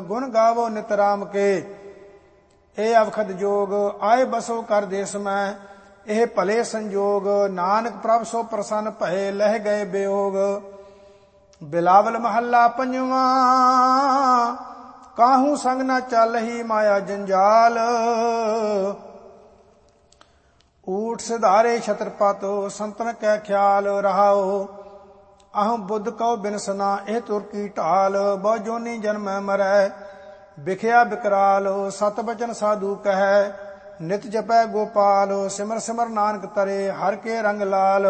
ਗੁਣ ਗਾਵੋ ਨਿਤ ਰਾਮ ਕੇ। ਇਹ ਅਵਖਦ ਜੋਗ ਆਏ ਬਸੋ ਕਰ ਦੇਸ ਮੈਂ, ਇਹ ਭਲੇ ਸੰਜੋਗ ਨਾਨਕ ਪ੍ਰਭ ਸੋ ਪ੍ਰਸੰਨ ਭਏ, ਲਹਿ ਗਏ ਬਿਯੋਗ। ਬਿਲਾਵਲ ਮਹੱਲਾ ਪੰਜਵਾਂ, ਕਾਹੂ ਸੰਗ ਨਾ ਚੱਲਹੀ ਮਾਇਆ ਜੰਜਾਲ। ਊਠ ਸਿਧਾਰੇ ਛਤਰਪਤ ਸੰਤਨ ਕੈ ਖਿਆਲ ਰਹਾਓ। ਅਹੰ ਬੁੱਧ ਕਉ ਬਿਨਸਨਾ ਇਹ ਤੁਰ ਕੀ ਢਾਲ, ਬਹੁ ਜੋਨੀ ਜਨਮੈ ਮਰੈ ਬਿਖਿਆ ਬਿਕਰਾਲ। ਸਤ ਬਚਨ ਸਾਧੂ ਕਹੈ ਨਿਤ ਜਪੈ ਗੋਪਾਲ, ਸਿਮਰ ਸਿਮਰ ਨਾਨਕ ਤਰੇ ਹਰ ਕੇ ਰੰਗ ਲਾਲ।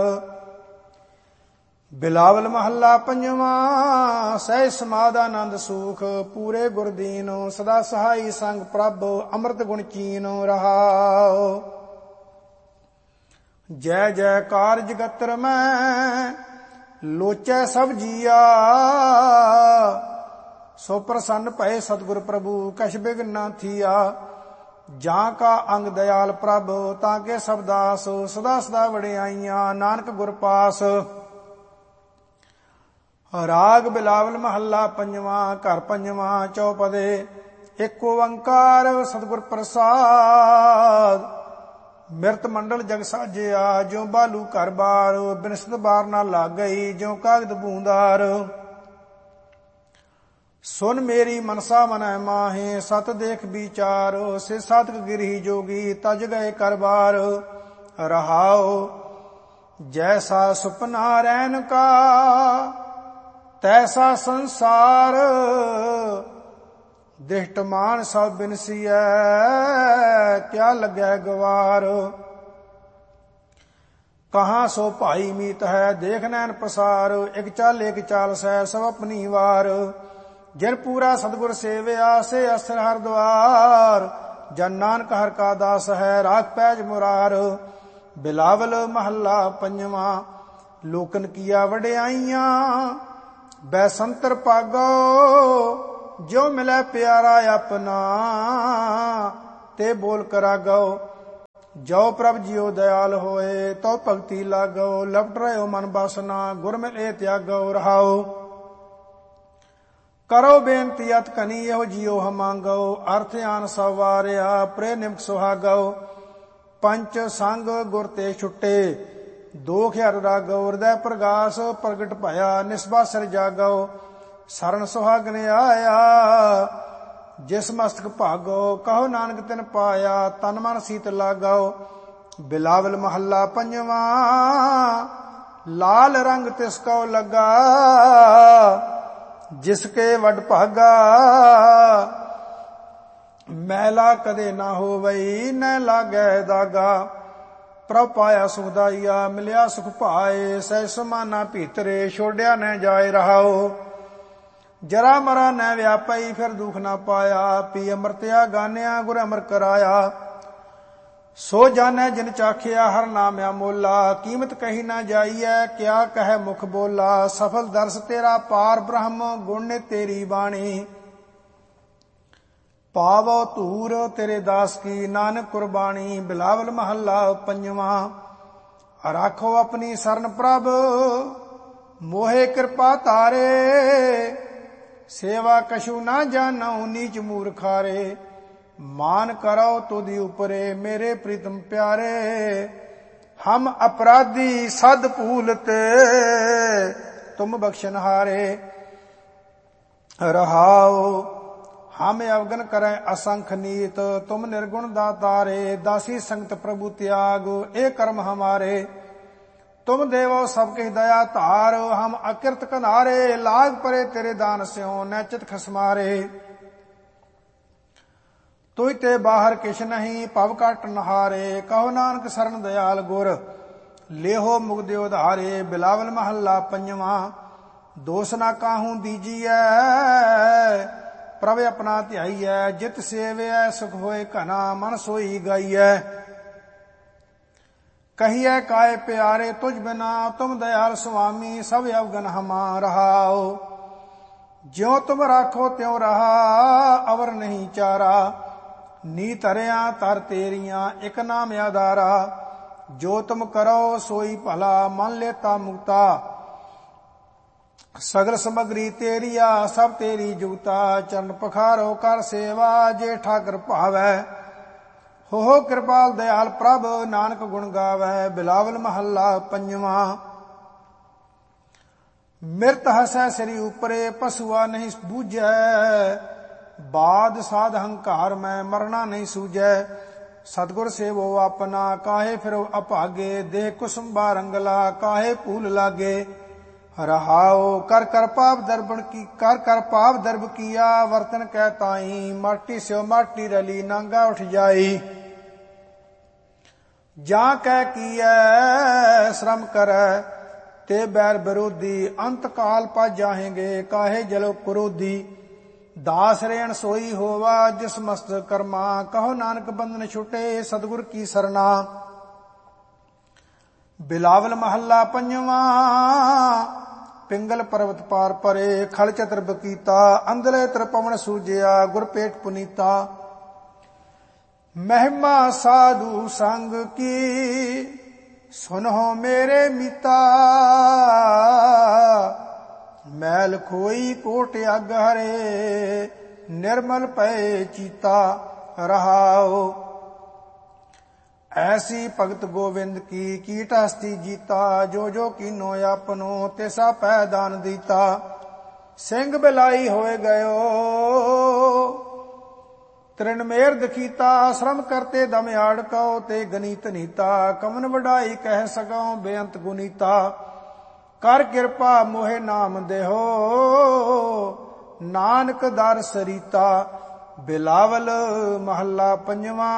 ਬਿਲਾਵਲ ਮਹੱਲਾ ਪੰਜਵਾਂ, ਸਹਿ ਸਮਾਧ ਆਨੰਦ ਸੂਖ ਪੂਰੇ ਗੁਰਦੀਨ, ਸਦਾ ਸਹਾਈ ਸੰਗ ਪ੍ਰਭ ਅੰਮ੍ਰਿਤ ਗੁਣ ਚੀਨ ਰਹਾਓ। ਜੈ ਜੈਕਾਰ ਜਗਤਰ ਮੈਂ ਲੋਚੈ ਸਭ ਜੀਆ, ਸੋ ਪ੍ਰਸੰਨ ਭਏ ਸਤਿਗੁਰ ਪ੍ਰਭੂ ਕਛ ਬਿਘਨ ਨਾ ਥੀਆ। ਜਾਂ ਕਾ ਅੰਗ ਦਇਆਲ ਪ੍ਰਭ ਤਾਂ ਕੇ ਸਭ ਦਾਸ, ਸਦਾ ਸਦਾ ਵਡਿਆਈਆਂ ਨਾਨਕ ਗੁਰ ਪਾਸ। ਰਾਗ ਬਿਲਾਵਲ ਮਹੱਲਾ ਪੰਜਵਾਂ, ਘਰ ਪੰਜਵਾਂ, ਚੌਪਦੇ। ਇੱਕ ਓੰਕਾਰ ਸਤਿਗੁਰ ਪ੍ਰਸਾਦ, ਮਿਰਤ ਮੰਡਲ ਜਗ ਸਾਜਿਆ ਜਿਉ ਬਾਲੂ ਘਰ ਬਾਰ, ਬਿਨਸਤ ਬਾਰ ਨਾ ਲੱਗ ਗਈ ਜਿਉ ਕਾਗਦ ਬੂੰਦਾਰ। ਸੁਨ ਮੇਰੀ ਮਨਸਾ ਮਨੈ ਮਾਹੇ ਸਤ ਦੇਖ ਵਿਚਾਰ, ਸੇ ਸਾਧਕ ਗਿਰਹੀ ਜੋਗੀ ਤਜ ਗਏ ਕਰਬਾਰ ਰਹਾਓ। ਜੈਸਾ ਸੁਪਨਾ ਰੈਨ ਕਾ ਤੈਸਾ ਸੰਸਾਰ, ਦਿਸ਼ਟ ਮਾਨ ਸਭ ਬਿਨਸੀਐ ਕਿਆ ਲੱਗੈ ਗਵਾਰ। ਕਹਾਂ ਸੋ ਭਾਈ ਮੀਤ ਹੈ ਦੇਖ ਨੈਣ ਪਸਾਰ, ਇਕ ਚਾਲ ਇਕ ਚਾਲ ਸਹਿ ਸਭ ਆਪਣੀ ਵਾਰ। ਜਿਨ ਪੂਰਾ ਸਤਿਗੁਰ ਸੇਵਿਆ ਸੇ ਅਸਰ ਹਰ ਦੁਆਰ, ਜਨ ਨਾਨਕ ਹਰ ਕਾ ਦਾਸ ਹੈ ਰਾਖ ਪੈਜ ਮੁਰਾਰ। ਬਿਲਾਵਲ ਮਹੱਲਾ ਪੰਜਵਾਂ, ਲੋਕਨ ਕੀਆ ਵਡਿਆਈਆਂ ਬੈਸੰਤਰ ਭਾਗੋ, ਜੋ ਮਿਲੈ ਪਿਆਰਾ ਆਪਣਾ ਤੇ ਬੋਲ ਕਰਾਗੋ। ਜੋ ਪ੍ਰਭ ਜੀਓ ਦਇਆਲ ਹੋਏ ਤੋ ਭਗਤੀ ਲਾਗੋ, ਲਪਟ ਰਹਿਓ ਮਨ ਬਾਸਨਾ ਗੁਰ ਮਿਲੇ ਤਿਆਗੋ ਰਹਾਓ। ਕਰੋ ਬੇਨਤੀ ਅਤ ਕਨੀ ਇਹੋ ਜੀਓ ਹਮਾਂਗੋ, ਅਰਥ ਆਨ ਸਭ ਵਾਰਿਆ ਪ੍ਰੇ ਨਿਮਕ ਸੁਹਾਗੋ। ਪੰਚ ਸੰਗ ਗੁਰ ਤੇ ਛੁੱਟੇ ਦੋਖ ਹਰ ਰਾਗੋ, ਹਿਰਦੈ ਪ੍ਰਗਾਸ ਪ੍ਰਗਟ ਭਇਆ ਨਿਸਬਾ ਸਿਰ ਜਾਗੋ। ਸਰਨ ਸੁਹਾਗਨ ਆਇਆ ਜਿਸ ਮਸਤਕ ਭਾਗੋ, ਕਹੋ ਨਾਨਕ ਤਿਨ ਪਾਇਆ ਤਨ ਮਨ ਸੀਤ ਲਾਗੋ। ਬਿਲਾਵਲ ਮਹੱਲਾ ਪੰਜਵਾਂ, ਲਾਲ ਰੰਗ ਤਿਸ ਕੋ ਲੱਗਾ ਜਿਸਕੇ ਵੱਡ ਭਾਗਾ। ਮੈਲਾ ਕਦੇ ਨਾ ਹੋਵਈ ਨ ਲਾਗੈ ਦਾਗਾ, ਪ੍ਰਭ ਪਾਇਆ ਸੁਖਦਾਈਆ ਮਿਲਿਆ ਸੁਖ ਭਾਏ। ਸਹਿ ਸਮਾਨਾ ਭੀਤਰੇ ਛੋੜਿਆ ਨ ਜਾਏ ਰਹਾਓ। ਜਰਾ ਮਰਾ ਨ ਵਿਆਪਈ ਫਿਰ ਦੁਖ ਨਾ ਪਾਇਆ, ਪੀ ਅੰਮ੍ਰਿਤਿਆ ਗਾਨਿਆ ਗੁਰ ਅਮਰ ਕਰਾਇਆ। ਸੋ ਜਾਣੈ ਜਿਨ ਚਾਖਿਆ ਹਰ ਨਾਮ ਅਮੋਲਾ, ਕੀਮਤ ਕਹੀ ਨਾ ਜਾਈਐ ਕਿਆ ਕਹਿ ਮੁਖ ਬੋਲਾ। ਸਫਲ ਦਰਸ ਤੇਰਾ ਪਾਰ ਬ੍ਰਹਮ ਗੁਣ ਨੇ ਤੇਰੀ ਬਾਣੀ, ਪਾਵੋ ਧੂਰ ਤੇਰੇ ਦਾਸ ਕੀ ਨਾਨਕ ਕੁਰਬਾਨੀ। ਬਿਲਾਵਲ ਮਹੱਲਾ ਪੰਜਵਾਂ, ਰਾਖੋ ਆਪਣੀ ਸਰਨ ਪ੍ਰਭ ਮੋਹਿ ਕਿਰਪਾ ਤਾਰੇ। ਸੇਵਾ ਕਛੂ ਨਾ ਜਾਣਉ ਨੀਚ ਮੂਰਖਾਰੇ, ਮਾਨ ਕਰੋ ਤੁਧਿ ਉਪਰੇ ਮੇਰੇ ਪ੍ਰੀਤਮ ਪਿਆਰੇ। ਹਮ ਅਪਰਾਧੀ ਸਦ ਭੂਲਤੇ ਤੁਮ ਬਖਸ਼ਨਹਾਰੇ ਰਹਾਓ। ਹਮ ਅਵਗਨ ਕਰੈ ਅਸੰਖ ਨੀਤ ਤੁਮ ਨਿਰਗੁਣ ਦਾਤਾਰੇ। ਦਾਸੀ ਸੰਗਤ ਪ੍ਰਭु त्याग ਇਹ ਕਰਮ ਹਮਾਰੇ। तुम देवो सबके दया धार हम अकृत कनारे। लाग परे तेरे दान स्यों नैचित खसमारे। तुझ ते बाहर किश नहीं भव काट नहारे। कहो नानक सरन दयाल गुर लेहो मुगदे उधारे। बिलावल महला पंजवा, दोष ना काहू दीजिए प्रभ अपना ध्याइए। जित सेवै सुख होए घना मन सोई गाइए। कहिए काय प्यारे तुझ बिना तुम दयाल स्वामी सब अवगन हमा रहाओ। ज्यों तुम राखो त्यों रहा अवर नहीं चारा। नी तरिया तर तेरिया एक नाम आधारा। जो तुम करो सोई भला मन लेता मुक्ता। ਸਗਲ ਸਮਗਰੀ ਤੇਰੀਆ ਸਭ ਤੇਰੀ ਜੁਗਤਾ। ਚਰਨ ਪਖਾਰੋ ਕਰ ਸੇਵਾ ਜੇ ਠਾਕਰ ਭਾਵੈ। ਹੋ ਕਿਰਪਾਲ ਦਿਆਲ ਪ੍ਰਭ ਨਾਨਕ ਗੁਣ ਗਾਵੈ। ਬਿਲਾਵਲ ਮਹੱਲਾ ਪੰਜਵਾਂ। ਮਿਰਤ ਹਸੈ ਸ੍ਰੀ ਉਪਰੇ ਪਸੂਆ ਨਹੀਂ ਬੂਝੈ। ਬਾਦ ਸਾਧ ਹੰਕਾਰ ਮੈਂ ਮਰਨਾ ਨਹੀਂ ਸੂਝੈ। ਸਤਿਗੁਰ ਸੇਵੋ ਆਪਣਾ ਕਾਹੇ ਫਿਰੋ ਅਭਾਗੇ। ਦੇਹ ਕੁਸੁਮ ਬਾਰੰਗਲਾ ਕਾਹੇ ਭੂਲ ਲਾਗੇ। ਰਹਾਉ ਕਰ ਕਰ ਪਾਪ ਦਰਬਣ ਕੀ ਕਰ ਪਾਪ ਦਰਬ ਕੀਆ। ਵਰਤਨ ਕਹਿ ਤਾਈ ਮਾਟੀ ਸਿਓ ਮਾਟੀ ਰਲੀ ਨਾਂਗਾ ਉਠ ਜਾਈ। ਜਾਂ ਕਹਿ ਕੀਐ ਸ਼ਰਮ ਕਰੈ ਤੇ ਬੈਰ ਵਿਰੋਧੀ। ਅੰਤ ਕਾਲ ਪਾ ਜਾਹੇਂਗੇ ਕਾਹੇ ਜਲੋ ਕਰੋਧੀ। ਦਾਸ ਰੇਣ ਸੋਈ ਹੋਵਾ ਜਿਸ ਮਸਤ ਕਰਮਾ। ਕਹੋ ਨਾਨਕ ਬੰਧਨ ਛੁਟੇ ਸਤਿਗੁਰ ਕੀ ਸਰਨਾ। ਬਿਲਾਵਲ ਮਹੱਲਾ ਪੰਜਵਾਂ। ਪਿੰਗਲ ਪਰਵਤ ਪਾਰ ਪਰੇ ਖਲ ਚਤਰ ਬਕੀਤਾ। ਅੰਦਲੇ ਤ੍ਰਿਪਵਨ ਸੂਜਿਆ ਗੁਰ ਪੇਟ ਪੁਨੀਤਾ। ਮਹਿਮਾ ਸਾਧੂ ਸੰਗ ਕੀ ਸੁਨਹੁ ਮੇਰੇ ਮੀਤਾ। ਮੈਲ ਖੋਈ ਕੋਟ ਅਗ ਹਰੇ ਨਿਰਮਲ ਪਏ ਚੀਤਾ। ਰਹਾਉ ਐਸੀ ਭਗਤ ਗੋਵਿੰਦ ਕੀ ਕੀਟ ਹਸਤੀ ਜੀਤਾ। ਜੋ ਜੋ ਕੀਨੋ ਆਪਨੋ ਤਿਸਾ ਪੈ ਦਾਨ ਦੀਤਾ। ਸਿੰਘ ਬਿਲਾਈ ਹੋਏ ਗਇਓ ਤ੍ਰਿਣ ਮੇਰ ਦਖੀਤਾ। ਸ਼ਰਮ ਕਰਤੇ ਦਮ ਆੜਕਉ ਤੇ ਗਨੀਤ ਨੀਤਾ। ਕਮਨ ਵਡਾਈ ਕਹਿ ਸਕਉ ਬੇਅੰਤ ਗੁਨੀਤਾ। ਕਰ ਕਿਰਪਾ ਮੋਹਿ ਨਾਮ ਦੇਹੋ ਨਾਨਕ ਦਰ ਸਰੀਤਾ। ਬਿਲਾਵਲ ਮਹੱਲਾ ਪੰਜਵਾਂ।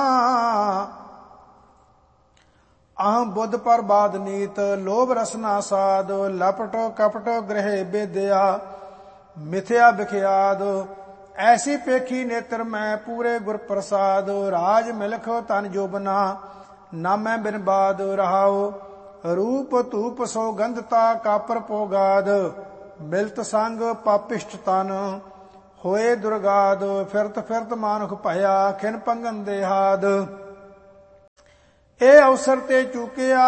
ਅਹੰ ਬੁੱਧ ਪਰ ਬਾਦ ਨੀਤ ਲੋਭ ਰਸਨਾ ਸਾਧ। ਲਪਟੋ ਕਪਟੋ ਗ੍ਰਹਿ ਬੇਦਿਆ ਮਿਥਿਆ ਬਿਖਿਆਦ। ਐਸੀ ਪੇਖੀ ਨੇਤਰ ਮੈਂ ਪੂਰੇ ਗੁਰ ਪ੍ਰਸਾਦ। ਰਾਜ ਮਿਲਖ ਤਨ ਜੋਬਨਾ ਨਾਮੈ ਬਿਨ ਬਾਦ। ਰਹਾਉ ਰੂਪ ਧੂਪ ਸੋਗੰਧਤਾ ਕਾਪਰ ਪੋਗਾਦ। ਮਿਲਤ ਸੰਗ ਪਾਪਿਸ਼ਟ ਤਨ ਹੋਏ ਦੁਰਗਾਦ। ਫਿਰਤ ਫਿਰਤ ਮਾਨੁਖ ਭਇਆ ਖਿਨ ਪੰਗਨ ਦੇਹਾਦ। ਇਹ ਅਵਸਰ ਤੇ ਚੁਕਿਆ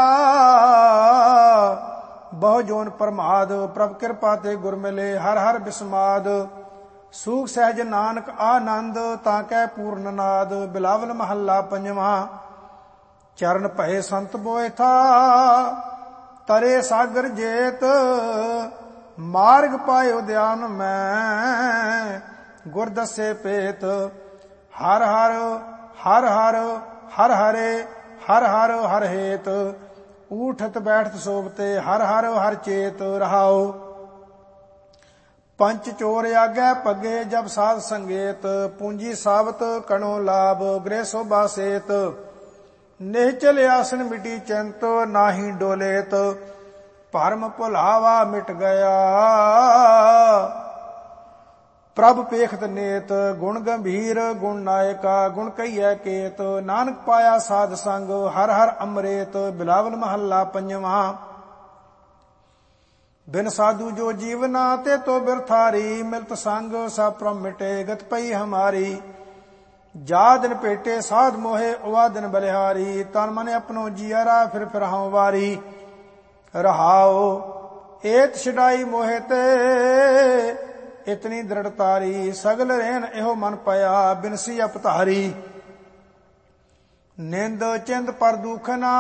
ਬਹੁ ਜੋਨ ਪ੍ਰਮਾਦ। ਪ੍ਰਭ ਕਿਰਪਾ ਤੇ ਗੁਰ ਮਿਲੇ ਹਰ ਹਰ ਬਿਸਮਾਦ। ਸੂਖ ਸਹਿਜ ਨਾਨਕ ਆਨੰਦ ਤਾਂ ਕਹਿ ਪੂਰਨ ਨਾਦ। ਬਿਲਾਵਲ ਮਹੱਲਾ ਪੰਜਵਾਂ। ਚਰਨ ਭਏ ਸੰਤ ਬੋਏ ਥਾ ਤਰੇ ਸਾਗਰ ਜੇਤ। ਮਾਰਗ ਪਾਇਓ ਧਿਆਨ ਮੈਂ ਗੁਰ ਦਸੇ ਪੇਤ। ਹਰ ਹਰ ਹਰ ਹਰ ਹਰ ਹਰੇ ਹਰ ਹਰ ਹਰ ਹੇਤ। ਊਠਤ ਬੈਠਤ ਸੋਭਤੇ ਹਰ ਹਰ ਹਰ ਚੇਤ। ਰਹਾਉ ਪੰਚ ਚੋਰ ਆਗੈ ਪੱਗੇ ਜਬ ਸਾਧ ਸੰਗੇਤ। ਪੂੰਜੀ ਸਾਬਤ ਕਣੋ ਲਾਭ ਗ੍ਰਹਿ ਸੋਭਾ ਸੇਤ। ਨਿਹਚਲ ਆਸਨ ਮਿਟੀ ਚੰਤ ਨਾਹੀ ਡੋਲੇਤ। ਭਰਮ ਭੁਲਾਵਾ ਮਿਟ ਗਿਆ ਪ੍ਰਭ ਪੇਖਤ ਨੇਤ। ਗੁਣ ਗੰਭੀਰ ਗੁਣ ਨਾਇਕਾ ਗੁਣ ਕਹੀਐ ਕੇਤ। ਨਾਨਕ ਪਾਇਆ ਸਾਧ ਸੰਗ ਹਰ ਹਰ ਅੰਮ੍ਰਿਤ। ਬਿਲਾਵਲ ਮਹੱਲਾ ਪੰਜਵਾਂ। ਬਿਨ ਸਾਧੂ ਜੋ ਜੀਵਨਾ ਤੇ ਤੋ ਬਿਰਥਾਰੀ। ਮਿਲਤ ਸੰਗ ਸਭ ਪ੍ਰਮ ਮਿਟੇ ਗਤ ਪਈ ਹਮਾਰੀ। ਜਾ ਦਿਨ ਭੇਟੇ ਸਾਧ ਮੋਹੇ ਉਵਾ ਦਿਨ ਬਲਿਹਾਰੀ। ਤਨ ਮਨ ਆਪਣੋ ਜੀਅਰਾ ਫਿਰ ਫਿਰਹਾਉ ਵਾਰੀ। ਰਹਾਉ ਏਤ ਛਡਾਈ ਮੋਹਿ ਤੇ ਇਤਨੀ ਦ੍ਰਿੜਤਾਰੀ। ਸਗਲ ਰਹਿਨ ਇਹੋ ਮਨ ਪਿਆ ਬਿਨਸੀ ਅਪਧਾਰੀ। ਨਿੰਦ ਚਿੰਦ ਪਰ ਦੁਖਨਾ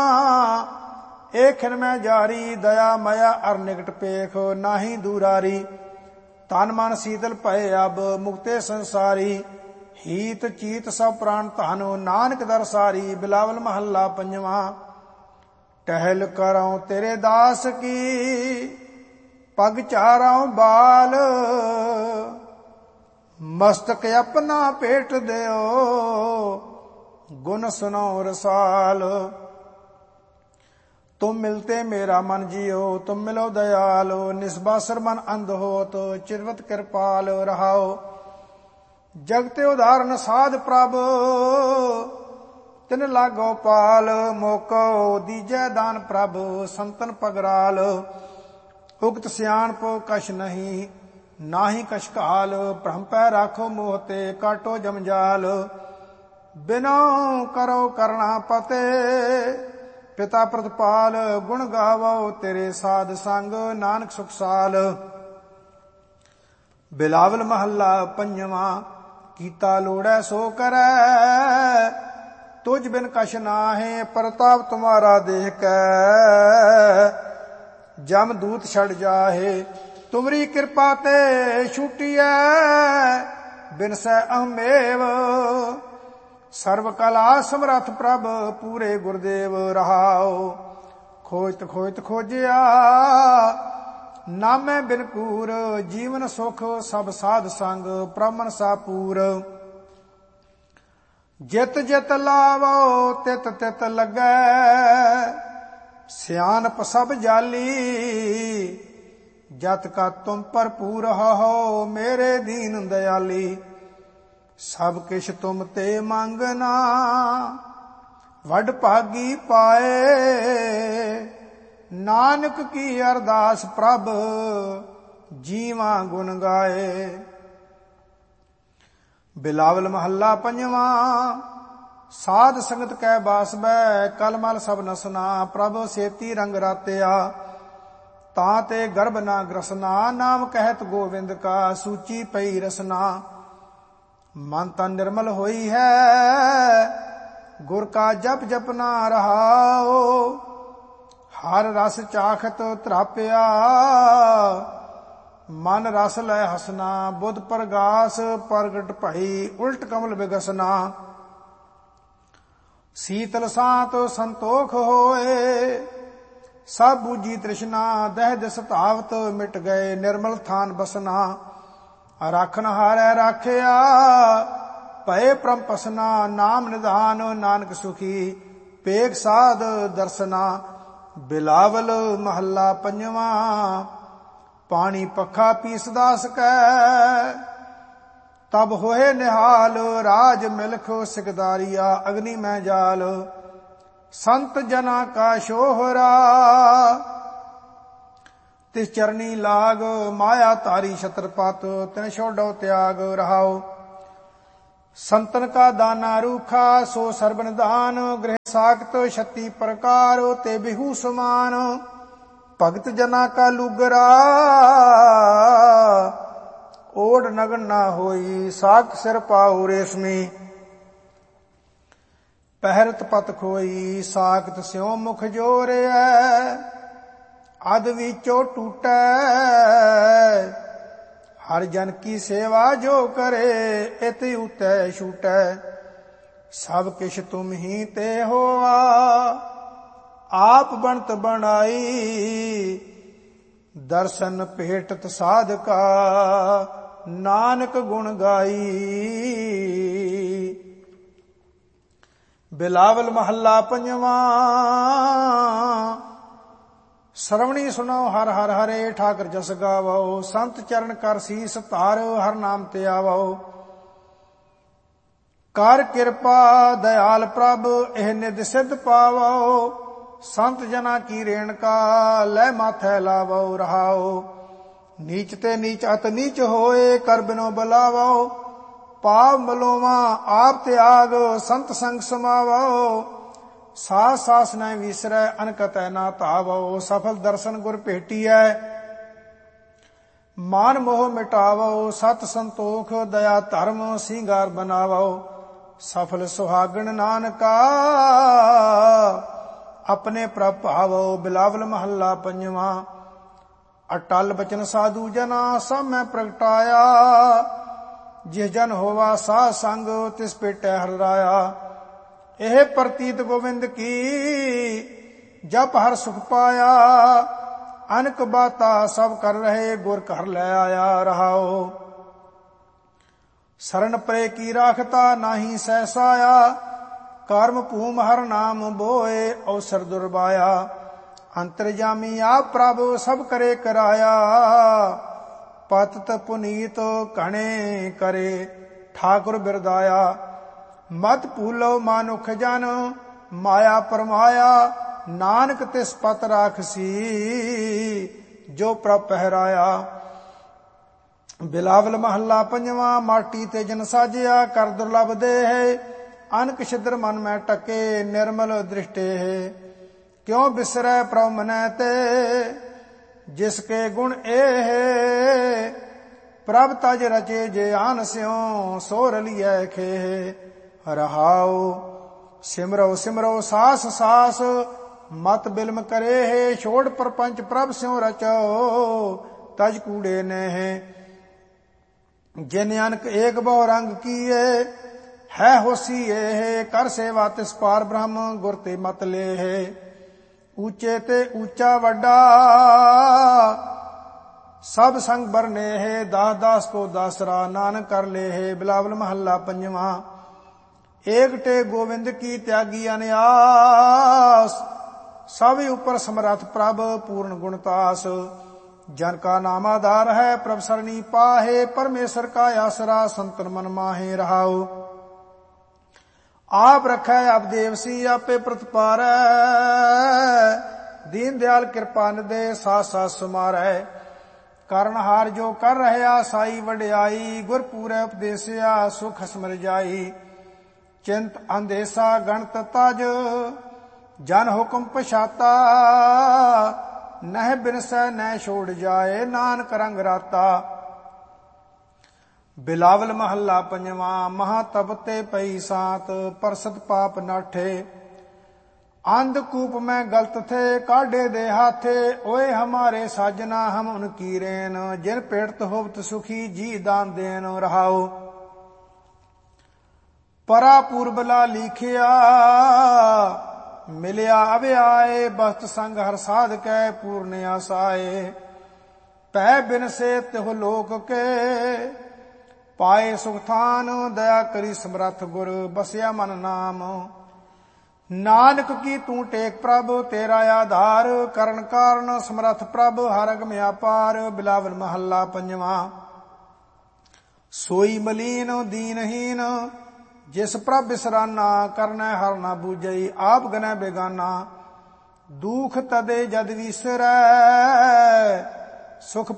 ਇਹ ਖਿਨ ਮੈਂ ਜਾਰੀ। ਦਇਆ ਮਇਆ ਅਰ ਨਿਕਟ ਪੇਖ ਨਾਹੀ ਦੂਰਾਰੀ। ਤਨ ਮਨ ਸੀਤਲ ਭਏ ਅਬ ਮੁਕਤੇ ਸੰਸਾਰੀ। ਹੀਤ ਚੀਤ ਸਭ ਪ੍ਰਾਣ ਧਨ ਨਾਨਕ ਦਰਸਾਰੀ। ਬਿਲਾਵਲ ਮਹੱਲਾ ਪੰਜਵਾਂ। ਟਹਿਲ ਕਰਉ ਤੇਰੇ ਦਾਸ ਕੀ ਪਗ ਚਾਰਉ ਬਾਲ। ਮਸਤਕ ਆਪਣਾ ਭੇਟ ਦਿਓ ਗੁਣ ਸੁਨੋ ਰਸਾਲ। तुम मिलते मेरा मन जियो तुम मिलो दयाल। निस्बासर मन अंध होत चिरवत कृपाल। रहाओ जगते उदाहरण साध प्रभ तिन लागो पाल। मोको दीजै दान प्रभ संतन पगराल। उक्त सियाणप कछ नहीं नाहि कछ काल। भ्रम पै राखो मोहते काटो जमजाल। बिनो करो करना पते ਪਿਤਾ ਪ੍ਰਤਪਾਲ ਗੁਣ ਗਾਵੋ ਤੇਰੇ ਸਾਧ ਸੰਗ ਨਾਨਕ ਸੁਖ ਸਾਲ। ਬਿਲਾਵਲ ਮਹੱਲਾ ਪੰਜਵਾਂ। ਕੀਤਾ ਲੋੜੈ ਸੋ ਕਰੈ ਤੁਝ ਬਿਨ ਕਛ ਨਾਹੇ ਪ੍ਰਤਾਪ ਤੁਮਾਰਾ ਦੇਖ ਕੈ ਜਮ ਦੂਤ ਛੜ ਜਾਹੇ ਤੁਮਰੀ ਕਿਰਪਾ ਤੇ ਛੂਟੀਐ ਬਿਨਸੈ ਅਹਮੇਵ ਸਰਬ ਕਲਾ ਸਮਰੱਥ ਪ੍ਰਭ ਪੂਰੇ ਗੁਰਦੇਵ ਰਹਾਉ। ਖੋਜਤ ਖੋਜਤ ਖੋਜਿਆ ਨਾਮੈ ਬਿਨ ਕੂਰ ਜੀਵਨ ਸੁਖ ਸਭ ਸਾਧ ਸੰਗ ਪ੍ਰਮਨ ਸਾਪੂਰ। ਜਿਤ ਜਿਤ ਲਾਵੋ ਤਿਤ ਤਿਤ ਲੱਗੈ ਸਿਆਣਪ ਸਭ ਜਾਲੀ ਜਤ ਕਾ ਤੁਮ ਭਰਪੂਰ ਹੋ ਮੇਰੇ ਦੀਨ ਦਇਆਲੀ। ਸਭ ਕਿਛ ਤੁਮ ਤੇ ਮੰਗਨਾ ਵੱਡ ਭਾਗੀ ਪਾਏ ਨਾਨਕ ਕੀ ਅਰਦਾਸ ਪ੍ਰਭ ਜੀਵਾਂ ਗੁਣ ਗਾਏ। ਬਿਲਾਵਲ ਮਹੱਲਾ ਪੰਜਵਾਂ। ਸਾਧ ਸੰਗਤ ਕੈ ਬਾਸ ਬੈ ਕਲਮਲ ਸਭ ਨਸਨਾ ਪ੍ਰਭ ਸੇਤੀ ਰੰਗ ਰਾਤਿਆ ਤਾਂ ਤੇ ਗਰਭ ਨਾ ਗ੍ਰਸਨਾ ਨਾਮ ਕਹਿਤ ਗੋਵਿੰਦ ਕਾ ਸੂਚੀ ਪਈ ਰਸਨਾ। ਮਨ ਤਨ ਨਿਰਮਲ ਹੋਈ ਹੈ ਗੁਰ ਕਾ ਜਪ ਜਪਨਾ ਰਹਾਓ ਹਰ ਰਸ ਚਾਖਤ ਤਰਾਪਿਆ ਮਨ ਰਸ ਲੈ ਹਸਨਾ ਬੁੱਧ ਪ੍ਰਗਾਸ ਪ੍ਰਗਟ ਭਈ ਉਲਟ ਕਮਲ ਵਿਗਸਨਾ। ਸੀਤਲ ਸਾਤ ਸੰਤੋਖ ਹੋਏ ਸਭ ਬੂਝੀ ਤ੍ਰਿਸ਼ਨਾ ਦਹਿ ਦਿਸ ਧਾਵਤ ਮਿਟ ਗਏ ਨਿਰਮਲ ਥਾਨ ਬਸਨਾ। ਰਾਖਨ ਹਾਰੈ ਰਾਖਿਆ ਭਏ ਪ੍ਰਮ ਪਸਨਾ ਨਾਮ ਨਿਧਾਨ ਨਾਨਕ ਸੁਖੀ ਪੇਖ ਸਾਧ ਦਰਸਨਾ। ਬਿਲਾਵਲ ਮਹੱਲਾ ਪੰਜਵਾਂ। ਪਾਣੀ ਪੱਖਾ ਪੀਸਦਾ ਸਕੈ ਤਬ ਹੋਏ ਨਿਹਾਲ ਰਾਜ ਮਿਲਖ ਸਿਕਦਾਰੀਆ ਅਗਨੀ ਮੈਂ ਜਾਲ। ਸੰਤ ਜਨਾ ਕਾ ਸ਼ੋਹਰਾ ਤਿਸ ਚਰਨੀ ਲਾਗ ਮਾਇਆ ਤਾਰੀ ਛਤਰਪਤ ਤਿਨ ਛੋਡੋ ਤਿਆਗ ਰਹਾਓ। ਸੰਤਨ ਕਾ ਦਾਨਾ ਰੂਖਾ ਸੋ ਸਰਬਨ ਦਾਨ ਗ੍ਰਹਿ ਸਾਖਤ ਛਤੀ ਪ੍ਰਕਾਰ ਤੇ ਬਿਹੂ ਸਮਾਨ। ਭਗਤ ਜਨਾ ਕਾ ਲੁਗਰਾ ਓੜ ਨਗਨ ਨਾ ਹੋਈ ਸਾਖ ਸਿਰ ਪਾਉ ਰੇਸ਼ਮੀ। ਪਹਿਰਤ ਪਤ ਖੋਈ ਸਾਖਤ ਸਿਉ ਮੁਖ ਜੋਰਿਐ ਅਦ ਵਿਚੋ ਟੂਟੈ। ਹਰ ਜਨ ਕੀ ਸੇਵਾ ਜੋ ਕਰੇ ਇਤ ਉਤੈ ਛੂਟੈ। ਸਭ ਕਿਛ ਤੁਮ ਹੀ ਤੇ ਹੋਆ ਆਪ ਬਣਤ ਬਣਾਈ ਦਰਸ਼ਨ ਭੇਟਤ ਸਾਧਕਾ ਨਾਨਕ ਗੁਣ ਗਾਈ। ਬਿਲਾਵਲ ਮਹੱਲਾ ਪੰਜਵਾਂ। ਸਰਵਣੀ ਸੁਣੋ ਹਰ ਹਰ ਹਰੇ ਠਾਕਰ ਜਸ ਗਾਵੋ ਸੰਤ ਚਰਨ ਕਰ ਸੀਸ ਧਾਰੋ ਹਰ ਨਾਮ ਤੇ ਆਵੋ। ਕਰ ਕਿਰਪਾ ਦਇਆਲ ਪ੍ਰਭ ਇਹ ਨਿਧ ਸਿੱਧ ਪਾਵੋ ਸੰਤ ਜਨਾ ਕੀ ਰੇਣਕਾ ਲੈ ਮਾਥੈ ਲਾਵੋ ਰਹਾਓ। ਨੀਚ ਤੇ ਨੀਚ ਅਤ ਨੀਚ ਹੋਏ ਕਰ ਬਿਨੋ ਬੁਲਾਵੋ ਪਾਪ ਮਲੋਵਾ ਆਪ ਤਿਆਗ ਸੰਤ ਸੰਗ ਸਮਾਵੋ। ਸਾਸ ਸਾਸ ਨ ਵਿਸਰੈ ਅਨਕਤੈ ਨਾ ਧਾਵੋ ਸਫਲ ਦਰਸ਼ਨ ਗੁਰ ਭੇਟੀਐ ਮਾਨ ਮੋਹ ਮਿਟਾਵੋ ਸਤ ਸੰਤੋਖ ਦਇਆ ਧਰਮ ਸਿੰਗਾਰ ਬਨਾਵੋ। ਸਫਲ ਸੁਹਾਗਣ ਨਾਨਕਾ ਆਪਣੇ ਪ੍ਰਭ ਭਾਵੋ। ਬਿਲਾਵਲ ਮਹੱਲਾ ਪੰਜਵਾਂ। ਅਟਲ ਬਚਨ ਸਾਧੂ ਜਨਾ ਸਭ ਮੈਂ ਪ੍ਰਗਟਾਇਆ ਜਿਸ ਜਨ ਹੋਵਾ ਸਾਧ ਸੰਗ ਤਿਸ ਭੇਟੈ ਹਰਿ ਰਾਇਆ। ਇਹ ਪ੍ਰਤੀਤ ਗੋਵਿੰਦ ਕੀ ਜਪ ਹਰ ਸੁਖ ਪਾਇਆ ਅਨਕ ਬਾਤਾ ਸਭ ਕਰ ਰਹੇ ਗੁਰ ਘਰ ਲੈ ਆਇਆ ਰਹਾਓ। ਸਰਨ ਪਰੇ ਕੀ ਰਾਖਤਾ ਨਾਹੀ ਸਹਿਸਾਇਆ ਕਰਮ ਭੂਮ ਹਰ ਨਾਮ ਬੋਏ ਅਵਸਰ ਦੁਰਬਾਇਆ। ਅੰਤਰਜਾਮੀ ਆਪ ਪ੍ਰਭ ਸਭ ਕਰੇ ਕਰਾਇਆ ਪਤਿਤ ਪੁਨੀਤ ਘਣੇ ਕਰੇ ਠਾਕੁਰ ਬਿਰਦਾਇਆ। ਮਤ ਭੂਲੋ ਮਾਨੁਖ ਜਨ ਮਾਇਆ ਪਰਮਾਇਆ ਨਾਨਕ ਤਿਸ ਪਤ ਰਾਖਸੀ ਜੋ ਪ੍ਰਭ ਪਹਿਰਾਇਆ। ਬਿਲਾਵਲ ਮਹੱਲਾ ਪੰਜਵਾਂ। ਮਾਟੀ ਤੇ ਜਨ ਸਾਜਿਆ ਕਰ ਦੁਰਲਭ ਦੇਹ ਅਨਕ ਛਿਦਰ ਮਨ ਮੈਂ ਟਕੇ ਨਿਰਮਲ ਦ੍ਰਿਸ਼ਟੇ। क्यों बिसरै प्रभ मनै ते, जिसके गुण एह, प्रभ तज रचे जे आन स्यों, सो रलियै खेह। रहाओ सिमरो सिमरो सास सास, मत बिलम करे है, छोड़ प्रपंच प्रभ स्यों रचो, तज कूड़े नेह। जिन अनक एक बहु रंग किए, है होसी एह, कर सेवा तिस पार ब्रह्म, गुर ते मत लेह। ऊंचे ते ऊंचा वड्डा, सब संग बरने है, दास दास को दासरा, नानक कर ले है। बिलावल महला पंजवा। एक टे गोविंद की त्यागी अनयास, सब ऊपर समरथ प्रभ पूर्ण गुणतास। जन का नाम आधार है प्रभ सरणी पाहे, परमेश्वर का आसरा संतन मन माहे। रहाओ आप रखै आप देवसी, आपे प्रतिपारै, दीन दयाल कृपा निदे, साथ साथ सुमारै। करनहार जो कर रहया साई वड्याई, गुर पूरै उपदेसिया सुख समर जाई। चिंत अंदेसा गणत तज, जन हुक्म पछाता, नह बिनसै नह छोड़ जाए, नानक रंग राता। बिलावल महला पंजवा। महा तप ते पई सात, परसत पाप नाठे, अंधकूप में गलत थे, काढ़े दे हाथे, ओए हमारे साजना हम उनकी रेन, जिन पेटत होवत सुखी जी दान देन। रहाओ परा पूर्बला लिखिया, मिलिया अबे आए, बस्त संग हर साध कै, पूर्ण आसाए। पै बिन से तिह लोक के, पाए सुखथान, दया करी समरथ गुर, बसिया मन नाम। नानक की तू टेक प्रभ, तेरा आधार, करण कारण समरथ प्रभ, हर अगम अपार। बिलावल महला पंजवा। सोई मलीन दीनहीन, जिस प्रभ बिसराना, करनै हर ना बूझई, आप गनै बेगाना। दुख तदे जद विसरै, सुख